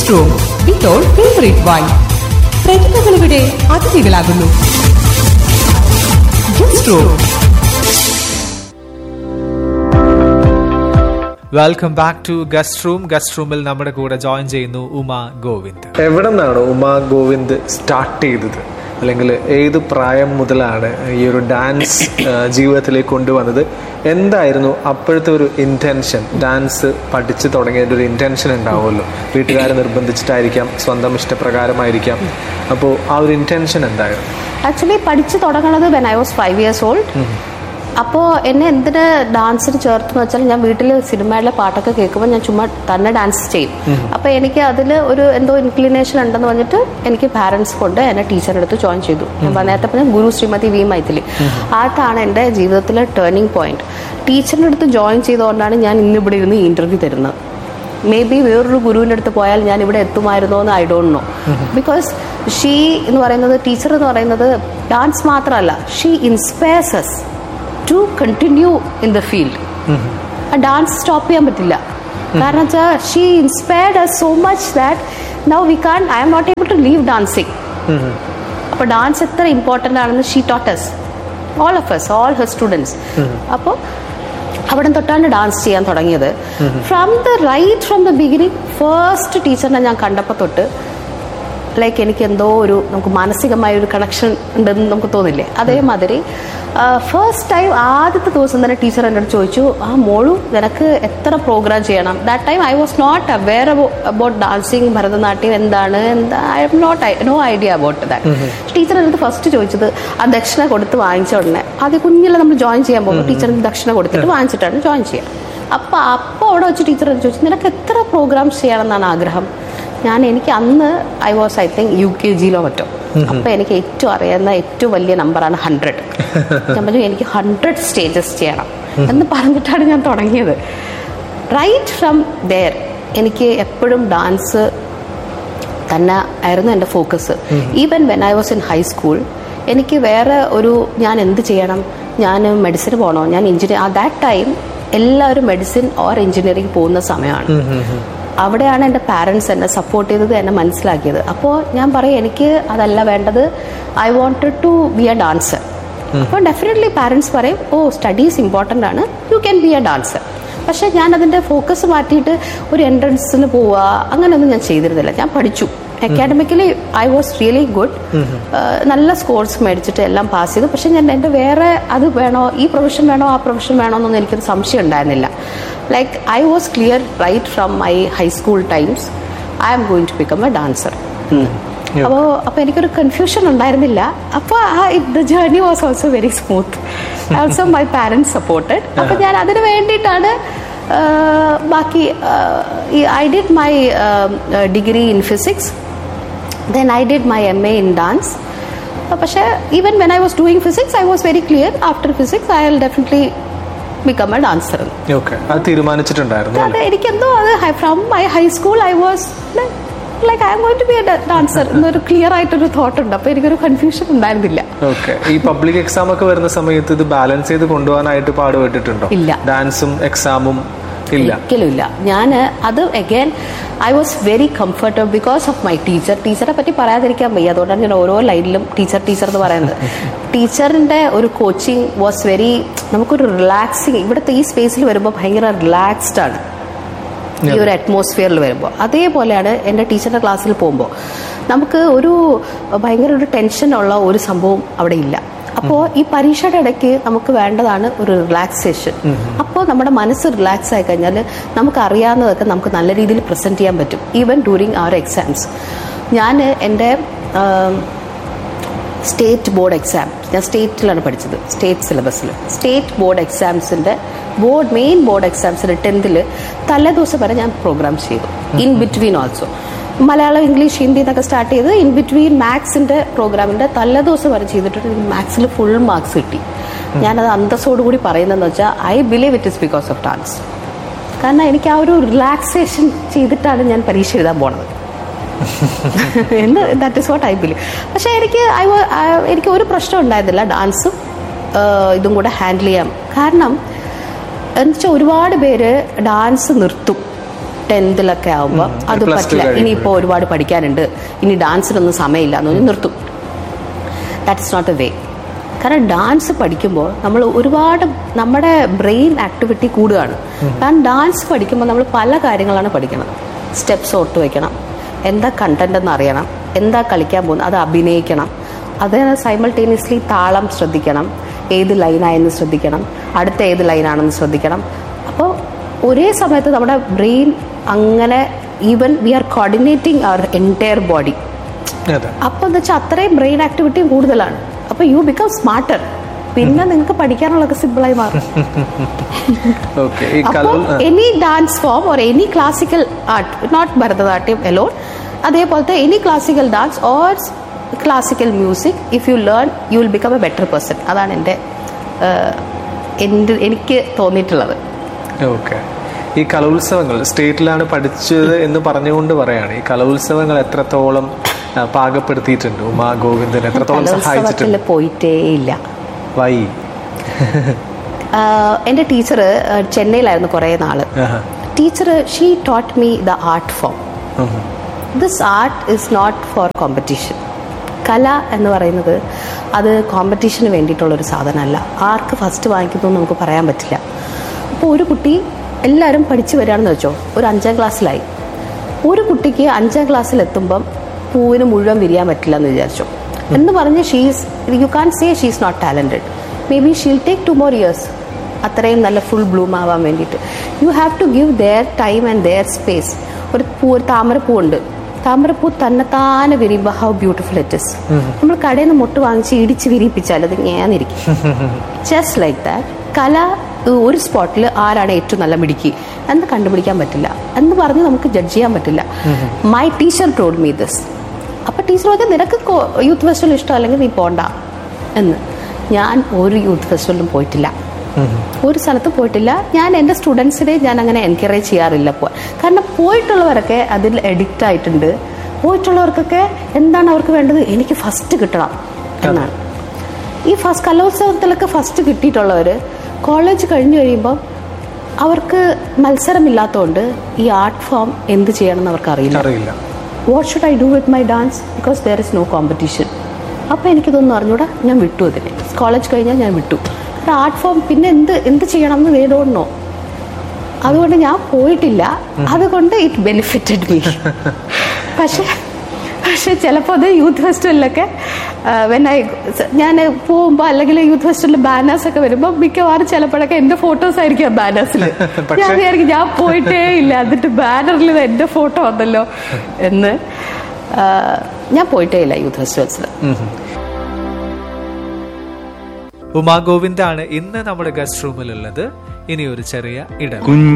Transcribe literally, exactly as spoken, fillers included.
Guest room ഇപ്പോൾ favourite wine. പ്രതിഭകളിവിടെ അതിഥികളാകുന്നു. Guest room. Welcome back to guest room. Guest റൂമിൽ നമ്മുടെ കൂടെ ജോയിൻ ചെയ്യുന്നു ഉമ ഗോവിന്ദ്. എവിടെ നിന്നാണ് ഉമ ഗോവിന്ദ് സ്റ്റാർട്ട് ചെയ്തത്, അല്ലെങ്കിൽ ഏത് പ്രായം മുതലാണ് ഈ ഒരു ഡാൻസ് ജീവിതത്തിലേക്ക് കൊണ്ടുവന്നത്? എന്തായിരുന്നു അപ്പോഴത്തെ ഒരു ഇന്റൻഷൻ? ഡാൻസ് പഠിച്ചു തുടങ്ങിയതിൻ്റെ ഒരു ഇന്റൻഷൻ ഉണ്ടാവുമല്ലോ, വീട്ടുകാരെ നിർബന്ധിച്ചിട്ടായിരിക്കാം, സ്വന്തം ഇഷ്ടപ്രകാരമായിരിക്കാം. അപ്പോൾ ആ ഒരു ഇന്റൻഷൻ എന്തായിരുന്നു? ആക്ച്വലി പഠിച്ചു തുടങ്ങുന്നത് when I was five years old. അപ്പോൾ എന്നെ എന്തിന് ഡാൻസിന് ചേർത്തെന്ന് വെച്ചാൽ, ഞാൻ വീട്ടിൽ സിനിമയിലെ പാട്ടൊക്കെ കേൾക്കുമ്പോൾ ഞാൻ ചുമ്മാ തന്നെ ഡാൻസ് ചെയ്യും. അപ്പോൾ എനിക്ക് അതിൽ ഒരു എന്തോ ഇൻക്ലിനേഷൻ ഉണ്ടെന്ന് പറഞ്ഞിട്ട് എനിക്ക് പാരൻസ് കൊണ്ട് എന്നെ ടീച്ചറുടെ അടുത്ത് ജോയിൻ ചെയ്തു. ഞാൻ നേരത്തെ പറഞ്ഞ ഗുരു ശ്രീമതി വി മൈഥിലി. അതാണ് എൻ്റെ ജീവിതത്തിലെ ടേണിംഗ് പോയിന്റ്. ടീച്ചറിൻ്റെ അടുത്ത് ജോയിൻ ചെയ്തുകൊണ്ടാണ് ഞാൻ ഇന്നിവിടെ ഇരുന്ന് ഇന്റർവ്യൂ തരുന്നത്. മേ ബി വേറൊരു ഗുരുവിൻ്റെ അടുത്ത് പോയാൽ ഞാൻ ഇവിടെ എത്തുമായിരുന്നോ എന്ന് I don't know. Because she എന്ന് പറയുന്നത്, ടീച്ചർ എന്ന് പറയുന്നത് ഡാൻസ് മാത്രമല്ല, she inspires us to continue in the field. ആ ഡാൻസ് സ്റ്റോപ്പ് ചെയ്യാൻ പറ്റില്ല. കാരണം വെച്ചാൽ she inspired us so much that now we can I am not able to leave dancing. അപ്പോൾ ഡാൻസ് എത്ര ഇമ്പോർട്ടൻ്റ് ആണെന്ന് she taught us, all of us, all her students. അപ്പോൾ അവിടെ തൊട്ടാണ് ഡാൻസ് ചെയ്യാൻ തുടങ്ങിയത്. From the right from the beginning first ടീച്ചറിനെ ഞാൻ കണ്ടപ്പോൾ തൊട്ട് ലൈക്ക് എനിക്ക് എന്തോ ഒരു നമുക്ക് മാനസികമായ ഒരു കണക്ഷൻ ഉണ്ടെന്ന് നമുക്ക് തോന്നില്ലേ, അതേമാതിരി ഫസ്റ്റ് ടൈം ആദ്യത്തെ ദിവസം തന്നെ ടീച്ചർ എൻ്റെ അടുത്ത് ചോദിച്ചു, ആ മോളു നിനക്ക് എത്ര പ്രോഗ്രാം ചെയ്യണം? That time I was not aware about dancing, Bharatanatyam എന്താണ്, എന്താ I am not no idea about that. Teacher എൻ്റെ ഫസ്റ്റ് ചോദിച്ചത് ആ ദക്ഷിണ കൊടുത്ത് വാങ്ങിച്ച ഉടനെ, ആദ്യം കുഞ്ഞിലെ നമ്മൾ ജോയിൻ ചെയ്യാൻ പോകുമ്പോൾ ടീച്ചറിന് ദക്ഷിണ കൊടുത്തിട്ട് വാങ്ങിച്ചിട്ടാണ് ജോയിൻ ചെയ്യുക. അപ്പോൾ അപ്പോൾ അവിടെ വെച്ച് ടീച്ചർ ചോദിച്ചു, നിനക്ക് എത്ര പ്രോഗ്രാംസ് ചെയ്യണമെന്നാണ് ആഗ്രഹം? ഞാൻ എനിക്ക് അന്ന് I was I think you K ജിയിലോ മറ്റോ. അപ്പം എനിക്ക് ഏറ്റവും അറിയുന്ന ഏറ്റവും വലിയ നമ്പറാണ് ഹൺഡ്രഡ്. ഞാൻ പറഞ്ഞു എനിക്ക് ഹൺഡ്രഡ് സ്റ്റേജസ് ചെയ്യണം എന്ന് പറഞ്ഞിട്ടാണ് ഞാൻ തുടങ്ങിയത്. റൈറ്റ് ഫ്രം ദെയർ എനിക്ക് എപ്പോഴും ഡാൻസ് തന്നെ ആയിരുന്നു എൻ്റെ focus. Even when I was in high school എനിക്ക് വേറെ ഒരു ഞാൻ എന്ത് ചെയ്യണം, ഞാൻ മെഡിസിന് പോകണോ, ഞാൻ എഞ്ചിനീയർ, ആ ദാറ്റ് ടൈം എല്ലാവരും മെഡിസിൻ ഓർ എഞ്ചിനീയറിംഗ് പോകുന്ന സമയമാണ്. അവിടെയാണ് എൻ്റെ പാരൻസ് എന്നെ സപ്പോർട്ട് ചെയ്തത്, എന്നെ മനസ്സിലാക്കിയത്. അപ്പോൾ ഞാൻ പറയും എനിക്ക് അതല്ല വേണ്ടത്, I wanted to B A dancer. അപ്പോൾ ഡെഫിനറ്റ്ലി പാരൻസ് പറയും, ഓ സ്റ്റഡീസ് ഇമ്പോർട്ടൻ്റ് ആണ്, you can be A dancer. പക്ഷേ ഞാൻ അതിൻ്റെ ഫോക്കസ് മാറ്റിയിട്ട് ഒരു എൻട്രൻസിന് പോവുക അങ്ങനെയൊന്നും ഞാൻ ചെയ്തിരുന്നില്ല. ഞാൻ പഠിച്ചു, academically I was really good, നല്ല സ്കോർസ് മേടിച്ചിട്ട് എല്ലാം പാസ് ചെയ്തു. പക്ഷെ ഞാൻ എൻ്റെ വേറെ അത് വേണോ, ഈ പ്രൊഫഷൻ വേണോ, ആ പ്രൊഫഷൻ വേണോ എന്നൊന്നും എനിക്കൊരു സംശയം ഉണ്ടായിരുന്നില്ല. Like I was clear right from my high school times, I am going to become A dancer. അപ്പോൾ അപ്പോൾ എനിക്കൊരു കൺഫ്യൂഷൻ ഉണ്ടായിരുന്നില്ല. അപ്പോൾ ആ the journey was also very smooth. Also my parents supported. അപ്പോൾ ഞാൻ അതിന് വേണ്ടിയിട്ടാണ് ബാക്കി I did my degree in physics, then I did my M A in dance. പക്ഷേ even when I was doing physics I was very clear, after physics I will definitely become a dancer. Okay, അത് തീരുമാനിച്ചിട്ടുണ്ടായിരുന്നു. അതെ, എനിക്കെന്തോ അത് from my high school I was like I am going to B A dancer എന്നൊരു clear ആയിട്ടൊരു thought ഉണ്ട്. അപ്പോൾ എനിക്കൊരു confusion ഉണ്ടായിരുന്നില്ല. ഓക്കെ, ഈ പബ്ലിക് എക്സാം ഒക്കെ വരുന്ന സമയത്ത് ഇത് ബാലൻസ് ചെയ്ത് കൊണ്ടുപോകാനായിട്ട് പാടുപെട്ടിട്ടുണ്ടോ? ഇല്ല, ഡാൻസും എക്സാമും ഒരിക്കലും ഇല്ല. ഞാൻ അത് again I was very comfortable because of my teacher. ടീച്ചറെ പറ്റി പറയാതിരിക്കാൻ വയ്യ, അതുകൊണ്ടാണ് ഞാൻ ഓരോ ലൈനിലും ടീച്ചർ ടീച്ചർ എന്ന് പറയുന്നത്. ടീച്ചറിൻ്റെ ഒരു കോച്ചിങ് വാസ് വെരി, നമുക്കൊരു റിലാക്സിങ്, ഇവിടുത്തെ ഈ സ്പേസിൽ വരുമ്പോൾ ഭയങ്കര റിലാക്സ്ഡ് ആണ് ഈ ഒരു അറ്റ്മോസ്ഫിയറിൽ വരുമ്പോൾ. അതേപോലെയാണ് എൻ്റെ ടീച്ചറിൻ്റെ ക്ലാസ്സിൽ പോകുമ്പോൾ നമുക്ക് ഒരു ഭയങ്കര ഒരു ടെൻഷനുള്ള ഒരു സംഭവം അവിടെ ഇല്ല. അപ്പോൾ ഈ പരീക്ഷയുടെ ഇടയ്ക്ക് നമുക്ക് വേണ്ടതാണ് ഒരു റിലാക്സേഷൻ. അപ്പോൾ നമ്മുടെ മനസ്സ് റിലാക്സ് ആയി കഴിഞ്ഞാൽ നമുക്ക് അറിയാവുന്നതൊക്കെ നമുക്ക് നല്ല രീതിയിൽ പ്രസൻറ്റ് ചെയ്യാൻ പറ്റും, ഈവൻ ഡ്യൂറിങ് അവർ എക്സാംസ്. ഞാൻ എൻ്റെ സ്റ്റേറ്റ് ബോർഡ് എക്സാം, ഞാൻ സ്റ്റേറ്റിലാണ് പഠിച്ചത്, സ്റ്റേറ്റ് സിലബസിൽ. State board എക്സാംസിൻ്റെ board main board എക്സാംസിൽ ടെൻത്തിൽ തലേദിവസം വരെ ഞാൻ പ്രോഗ്രാം ചെയ്തു. In between also Malayalam, English, Hindi എന്നൊക്കെ സ്റ്റാർട്ട് ചെയ്ത് ഇൻ ബിറ്റ്വീൻ മാത്സിൻ്റെ പ്രോഗ്രാമിൻ്റെ തലേദിവസം വരെ ചെയ്തിട്ട് എനിക്ക് മാത്സിൽ ഫുൾ മാർക്സ് കിട്ടി. ഞാനത് അന്തസ്സോടുകൂടി പറയുന്നതെന്ന് വെച്ചാൽ I believe it is because of dance. കാരണം എനിക്ക് ആ ഒരു റിലാക്സേഷൻ ചെയ്തിട്ടാണ് ഞാൻ പരീക്ഷ എഴുതാൻ പോണത് എന്ന് that is what I believe. പക്ഷേ എനിക്ക് ഐ എനിക്ക് ഒരു പ്രശ്നം ഉണ്ടായിരുന്നില്ല ഡാൻസും ഇതും കൂടെ ഹാൻഡിൽ ചെയ്യാം. കാരണം എന്ന് വെച്ചാൽ ഒരുപാട് പേര് ഡാൻസ് നിർത്തും, ടെൻത്തിലൊക്കെ ആകുമ്പോൾ അത് പറ്റില്ല, ഇനിയിപ്പോൾ ഒരുപാട് പഠിക്കാനുണ്ട്, ഇനി ഡാൻസിനൊന്നും സമയമില്ല എന്ന് പറഞ്ഞ് നിർത്തും. That is not a way. കാരണം ഡാൻസ് പഠിക്കുമ്പോൾ നമ്മൾ ഒരുപാട് നമ്മുടെ ബ്രെയിൻ ആക്ടിവിറ്റി കൂടുകയാണ്. കാരണം ഡാൻസ് പഠിക്കുമ്പോൾ നമ്മൾ പല കാര്യങ്ങളാണ് പഠിക്കണം. സ്റ്റെപ്സ് ഓർത്ത് വയ്ക്കണം, എന്താ കണ്ടന്റ് എന്ന് അറിയണം, എന്താ കളിക്കാൻ പോകുന്നത് അത് അഭിനയിക്കണം, അതിന് സൈമൾട്ടേനിയസ്ലി താളം ശ്രദ്ധിക്കണം, ഏത് ലൈനായെന്ന് ശ്രദ്ധിക്കണം, അടുത്ത ഏത് ലൈനാണെന്ന് ശ്രദ്ധിക്കണം. അപ്പോൾ ഒരേ സമയത്ത് നമ്മുടെ ബ്രെയിൻ അങ്ങനെ even we R coordinating our entire body. അപ്പോൾ എന്ന് വെച്ചാൽ അത്രയും ബ്രെയിൻ ആക്ടിവിറ്റിയും കൂടുതലാണ്. അപ്പോൾ യു ബിക്കം സ്മാർട്ടർ. പിന്നെ നിങ്ങൾക്ക് പഠിക്കാനുള്ളതൊക്കെ സിമ്പിളായി മാറും. അപ്പോൾ any dance form or any classical art, not Bharatanatyam Elon, അതേപോലത്തെ any classical dance or classical music, if you learn you will become A better person. അതാണ് എൻ്റെ എൻ്റെ എനിക്ക് തോന്നിയിട്ടുള്ളത്. ഓക്കെ. ഈ കലോത്സവങ്ങൾ സ്റ്റേറ്റിലാണ് പഠിച്ചത് എന്ന് പറഞ്ഞുകൊണ്ട് പറയാണ്, ഈ കലോത്സവങ്ങൾ എത്രത്തോളം പാകപ്പെടുത്തിയിട്ടുണ്ട് ഉമാ ഗോവിന്ദൻ, എത്രത്തോളം സഹായിച്ചിട്ടുണ്ട്? പോയിട്ടേ ഇല്ല. വൈ? എൻ്റെ ടീച്ചർ ചെന്നൈയിലായിരുന്നു കുറേ നാള്. Teacher she taught me the art form. This art is not four competition. കല എന്ന് പറയുന്നത് അത് കോമ്പറ്റീഷന് വേണ്ടിയിട്ടുള്ളൊരു സാധനമല്ല. ആർക്ക് ഫസ്റ്റ് വാങ്ങിക്കുന്നു നമുക്ക് പറയാൻ പറ്റില്ല. അപ്പോൾ ഒരു കുട്ടി എല്ലാവരും പഠിച്ചു വരികയാണെന്ന് വെച്ചോ, ഒരു അഞ്ചാം ക്ലാസ്സിലായി. ഒരു കുട്ടിക്ക് അഞ്ചാം ക്ലാസ്സിലെത്തുമ്പം പൂവിന് മുഴുവൻ വിരിയാൻ പറ്റില്ല എന്ന് വിചാരിച്ചു എന്ന് പറഞ്ഞ് she's you can say she's not talented. May be she'll take to more years അത്രയും നല്ല ഫുൾ ബ്ലൂം ആവാൻ വേണ്ടിയിട്ട്. You have to give there time and their space. ഒരു പൂ, ഒരു താമരപ്പൂ ഉണ്ട്, താമരപ്പൂ തന്നെത്താനെ വിരിയുമ്പോൾ ഹൗ ബ്യൂട്ടിഫുൾ ഇറ്റ് ഇസ്. നമ്മൾ കടയിൽ നിന്ന് മുട്ട് വാങ്ങിച്ച് ഇടിച്ച് വിരിപ്പിച്ചാൽ അത് ഞാനിരിക്കും. ജസ്റ്റ് ലൈക്ക് ദാറ്റ് കല ഒരു സ്പോട്ടിൽ ആരാണ് ഏറ്റവും നല്ല മിടുക്കി എന്ന് കണ്ടുപിടിക്കാൻ പറ്റില്ല എന്ന് പറഞ്ഞ് നമുക്ക് ജഡ്ജ് ചെയ്യാൻ പറ്റില്ല. My teacher told me this. അപ്പം ടീച്ചർ പറഞ്ഞാൽ നിനക്ക് യൂത്ത് ഫെസ്റ്റിവൽ ഇഷ്ടം അല്ലെങ്കിൽ നീ പോണ്ട എന്ന്. ഞാൻ ഒരു യൂത്ത് ഫെസ്റ്റിവലിലും പോയിട്ടില്ല, ഒരു സ്ഥലത്തും പോയിട്ടില്ല. ഞാൻ എൻ്റെ സ്റ്റുഡൻസിനെ ഞാൻ അങ്ങനെ എൻകറേജ് ചെയ്യാറില്ല പോകാൻ. കാരണം പോയിട്ടുള്ളവരൊക്കെ അതിൽ എഡിക്റ്റ് ആയിട്ടുണ്ട്. പോയിട്ടുള്ളവർക്കൊക്കെ എന്താണ് അവർക്ക് വേണ്ടത്? എനിക്ക് ഫസ്റ്റ് കിട്ടണം എന്നാണ്. ഈ ഫസ്റ്റ് കലോത്സവത്തിലൊക്കെ ഫസ്റ്റ് കിട്ടിയിട്ടുള്ളവർ കോളേജ് കഴിഞ്ഞ് കഴിയുമ്പോൾ അവർക്ക് മത്സരമില്ലാത്തതുകൊണ്ട് ഈ ആർട്ട് ഫോം എന്ത് ചെയ്യണമെന്ന് അവർക്ക് അറിയില്ല. What should I do with my dance because there is no competition. അപ്പോൾ എനിക്കിതൊന്നും അറിഞ്ഞൂടാ, ഞാൻ വിട്ടു. അതിന് കോളേജ് കഴിഞ്ഞാൽ ഞാൻ വിട്ടു. കാരണം ആർട്ട് ഫോം പിന്നെ എന്ത് എന്ത് ചെയ്യണം എന്ന് വേദോണോ, അതുകൊണ്ട് ഞാൻ പോയിട്ടില്ല. അതുകൊണ്ട് ഇറ്റ് ബെനിഫിറ്റഡ് മീ. പക്ഷേ പക്ഷെ ചിലപ്പോൾ അത് യൂത്ത് ഫെസ്റ്റിവലിലൊക്കെ വെൻ ഐ ഞാൻ പോകുമ്പോൾ അല്ലെങ്കിൽ യൂത്ത് ഫെസ്റ്റിവലിൽ ബാനേഴ്സ് ഒക്കെ വരുമ്പോൾ മിക്കവാറും ചിലപ്പോഴൊക്കെ എൻ്റെ ഫോട്ടോസ് ആയിരിക്കും ബാനേഴ്സിൽ. ഞാൻ വിചാരിക്കും ഞാൻ പോയിട്ടേ ഇല്ല, എന്നിട്ട് ബാനറിൽ എൻ്റെ ഫോട്ടോ വന്നല്ലോ എന്ന്. ഞാൻ പോയിട്ടേ ഇല്ല യൂത്ത് ഫെസ്റ്റിവൽസിൽ. ഉമാ ഗോവിന്ദാണ് ഇന്ന് നമ്മുടെ ഗസ്റ്റ് റൂമിലുള്ളത്. ഇനി ഒരു ചെറിയ ഇടം.